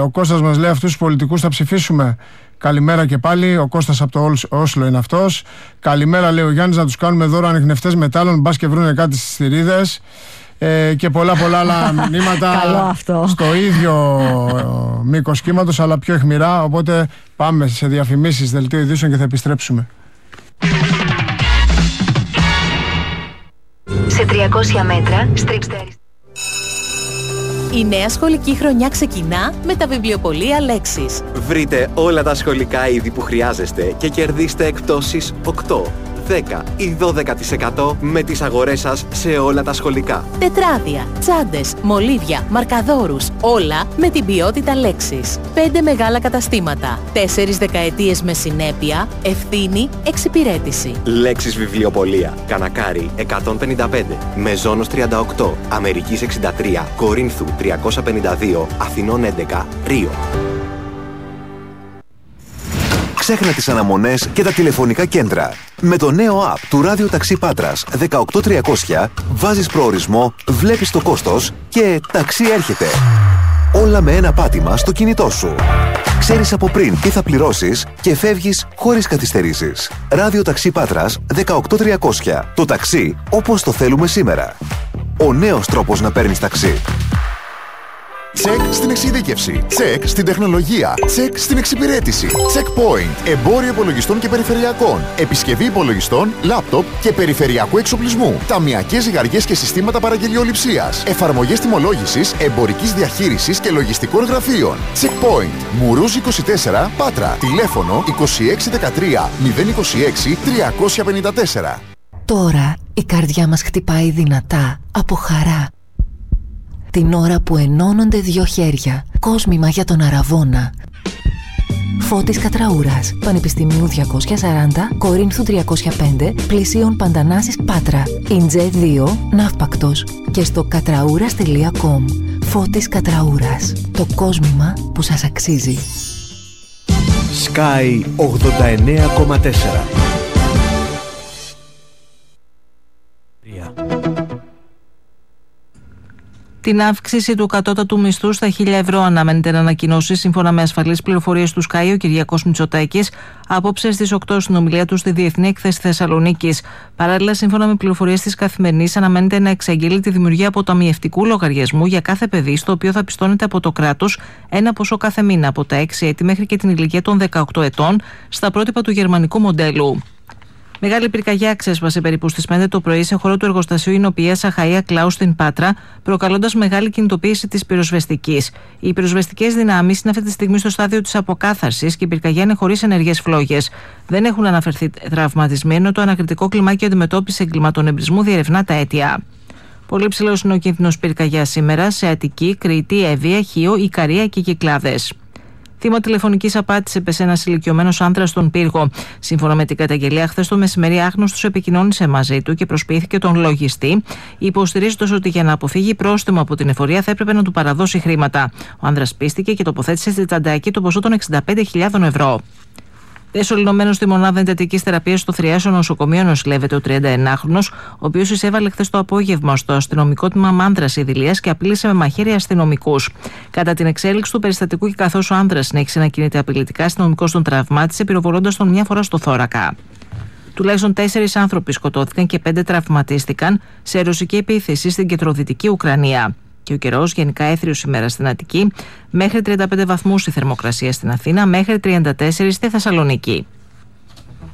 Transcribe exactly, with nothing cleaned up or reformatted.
ο Κώστας μας λέει: αυτούς τους πολιτικούς θα ψηφίσουμε. Καλημέρα και πάλι. Ο Κώστας από το Όσλο είναι αυτός. Καλημέρα, λέει ο Γιάννης, να τους κάνουμε δώρο ανιχνευτές μετάλλων, μπας και βρούνε κάτι στις θηρίδες. Ε, και πολλά πολλά άλλα μηνύματα στο ίδιο μήκος κύματος, αλλά πιο αιχμηρά. Οπότε πάμε σε διαφημίσεις, δελτίο ειδήσεων και θα επιστρέψουμε. Σε τριακόσια μέτρα, στρίψτε αριστερά. Η νέα σχολική χρονιά ξεκινά με τα βιβλιοπωλεία Λέξης. Βρείτε όλα τα σχολικά είδη που χρειάζεστε και κερδίστε εκπτώσεις οκτώ, δέκα ή δώδεκα τοις εκατό με τις αγορές σας σε όλα τα σχολικά. Τετράδια, τσάντες, μολύβια, μαρκαδόρους, όλα με την ποιότητα Λέξης. Πέντε μεγάλα καταστήματα, τέσσερις δεκαετίες με συνέπεια, ευθύνη, εξυπηρέτηση. Λέξης βιβλιοπωλεία. Κανακάρι εκατόν πενήντα πέντε, Μεζόνος τριάντα οκτώ, Αμερικής εξήντα τρία, Κορίνθου τριακόσια πενήντα δύο, Αθηνών έντεκα, Ρίο. Ξέχνα τις αναμονές και τα τηλεφωνικά κέντρα. Με το νέο app του Ράδιο Ταξί Πάτρας δεκαοκτώ τριακόσια βάζεις προορισμό, βλέπεις το κόστος και ταξί έρχεται. Όλα με ένα πάτημα στο κινητό σου. Ξέρεις από πριν τι θα πληρώσεις και φεύγεις χωρίς καθυστερήσεις. Ράδιο Ταξί Πάτρας δεκαοκτώ τριακόσια. Το ταξί όπως το θέλουμε σήμερα. Ο νέος τρόπος να παίρνεις ταξί. Τσεκ στην εξειδίκευση. Τσεκ στην τεχνολογία. Τσεκ στην εξυπηρέτηση. Checkpoint. Εμπόριο υπολογιστών και περιφερειακών. Επισκευή υπολογιστών, λάπτοπ και περιφερειακού εξοπλισμού. Ταμειακές ζυγαριές και συστήματα παραγγελιοληψίας. Εφαρμογές τιμολόγησης, εμπορικής διαχείρισης και λογιστικών γραφείων. Checkpoint. Μουρούζ είκοσι τέσσερα, Πάτρα. Τηλέφωνο είκοσι έξι δεκατρία μηδέν είκοσι έξι τριακόσια πενήντα τέσσερα. Τώρα η καρδιά μας χτυπάει δυνατά από χαρά. Την ώρα που ενώνονται δύο χέρια. Κόσμημα για τον Αραβώνα. Φώτης Κατραούρας, Πανεπιστημίου διακόσια σαράντα, Κορίνθου τριακόσια πέντε, Πλησίων Παντανάσης Πάτρα. Ιντζέ δύο, Ναύπακτος. Και στο κατραούρας τελεία κομ. Φώτης Κατραούρας. Το κόσμημα που σας αξίζει. Sky ογδόντα εννέα κόμμα τέσσερα. Την αύξηση του κατώτατου μισθού στα χίλια ευρώ αναμένεται να ανακοινώσει, σύμφωνα με ασφαλείς πληροφορίες του Sky, ο Κυριάκος Μητσοτάκης απόψε στις οκτώ στην ομιλία του στη Διεθνή Έκθεση Θεσσαλονίκης. Παράλληλα, σύμφωνα με πληροφορίες της Καθημερινής, αναμένεται να εξαγγείλει τη δημιουργία αποταμιευτικού λογαριασμού για κάθε παιδί, στο οποίο θα πιστώνεται από το κράτος ένα ποσό κάθε μήνα από τα έξι έτη μέχρι και την ηλικία των δεκαοκτώ ετών, στα πρότυπα του γερμανικού μοντέλου. Μεγάλη πυρκαγιά ξέσπασε περίπου στις πέντε το πρωί σε χώρο του εργοστασίου Ινοποιίας Αχαΐα Κλάου στην Πάτρα, προκαλώντας μεγάλη κινητοποίηση της πυροσβεστικής. Οι πυροσβεστικές δυνάμεις είναι αυτή τη στιγμή στο στάδιο της αποκάθαρσης και η πυρκαγιά είναι χωρίς ενεργές φλόγες. Δεν έχουν αναφερθεί τραυματισμοί, ενώ το ανακριτικό κλιμάκιο αντιμετώπιση εγκλημάτων εμπρισμού διερευνά τα αίτια. Πολύ ψηλός είναι ο κίνδυνος πυρκαγιάς σήμερα σε Αττική, Κρήτη, Εύβοια, Χίο, Ικαρία και Κυκλάδες. Θύμα τηλεφωνικής απάτης έπεσε ένας ηλικιωμένος άνδρας στον πύργο. Σύμφωνα με την καταγγελία, χθες το μεσημέρι άγνωστος επικοινώνησε μαζί του και προσποιήθηκε τον λογιστή, υποστηρίζοντας ότι για να αποφύγει πρόστιμο από την εφορία θα έπρεπε να του παραδώσει χρήματα. Ο άνδρας πίστηκε και τοποθέτησε στη τσαντάκι το ποσό των εξήντα πέντε χιλιάδες ευρώ. Εσωληνωμένος στη μονάδα εντατικής θεραπείας στο Θριάσιο νοσοκομείο νοσηλεύεται ο τριανταενάχρονος, ο οποίος εισέβαλε χθες το απόγευμα στο αστυνομικό τμήμα Μάνδρας Ιδηλίας και απείλησε με μαχαίρι αστυνομικούς. Κατά την εξέλιξη του περιστατικού και καθώς ο άνδρας συνέχισε να κινείται απειλητικά, αστυνομικός τον τραυμάτισε, πυροβολώντας τον μια φορά στο θώρακα. Τουλάχιστον τέσσερις άνθρωποι σκοτώθηκαν και πέντε τραυματίστηκαν σε ρωσική επίθεση στην κεντροδυτική Ουκρανία. Και ο καιρός γενικά έθριος σήμερα στην Αττική, μέχρι τριάντα πέντε βαθμούς η θερμοκρασία στην Αθήνα, μέχρι τριάντα τέσσερα στη Θεσσαλονίκη.